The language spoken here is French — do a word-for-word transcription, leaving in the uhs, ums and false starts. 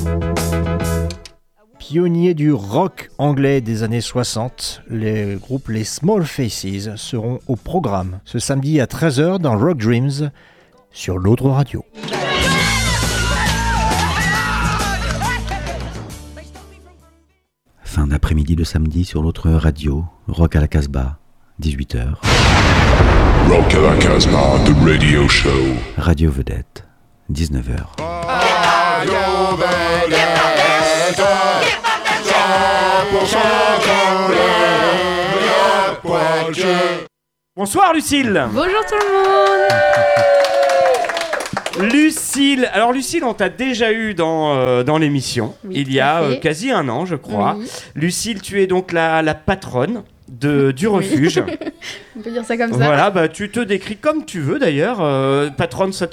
Pionniers du rock anglais des années soixante, les groupes les Small Faces seront au programme ce samedi à treize heures dans Rock Dreams sur l'autre radio. Fin d'après-midi de samedi sur l'autre radio, Rock à la Casbah, dix-huit heures. Rock à la Casbah, the radio show. Radio Vedette, dix-neuf heures. Radio Vedette, cent pour cent Bonsoir Lucille. Bonjour tout le monde. Lucille, alors Lucille, on t'a déjà eu dans, euh, dans l'émission, Oui, il y a tout à fait. euh, quasi un an je crois. Oui. Lucille, tu es donc la, la patronne de, du refuge. On peut dire ça comme ça. Voilà, bah, tu te décris comme tu veux d'ailleurs. Euh, patronne, ça te va ?